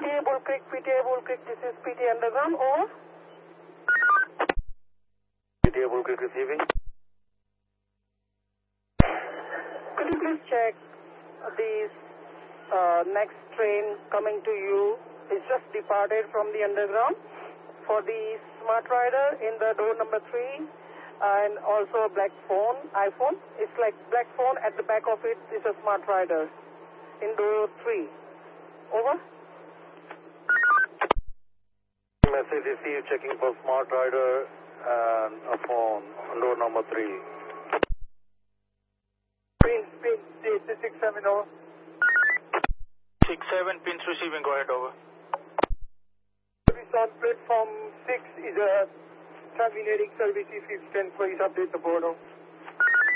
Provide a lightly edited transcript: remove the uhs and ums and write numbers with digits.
PTA Bull Creek, this is PTA Underground, over. PTA Bull Creek receiving. Could you please check the next train coming to you is just departed from the Underground for the Smart Rider in the door number 3 and also a black phone, iPhone. It's like black phone, at the back of it is a Smart Rider in door 3. Over. Message received, checking for Smart Rider and a phone on door number 3. Pins, 670. 67 pins receiving, go ahead, over. Service on platform 6 is a terminating service. If you can please update the board.